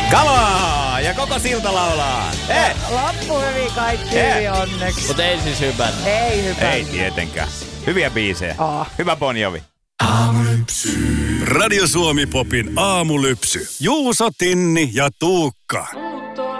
Come on! Ja koko silta laulaa. Loppu hyvin, kaikki hyvin onneksi. Mutta ei siis hypännyt. Ei hypännyt. Ei tietenkään. Hyviä biisejä. Hyvä Bon Jovi. Radio Suomi Popin aamulypsy. Juuso, Tinni ja Tuukka.